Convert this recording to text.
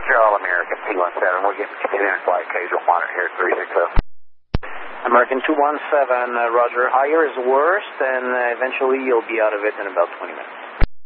Roger, all American 217. We're getting continuing flight casual monitor here at 360. American 217, Roger. Higher is worse, and eventually you'll be out of it in about 20 minutes.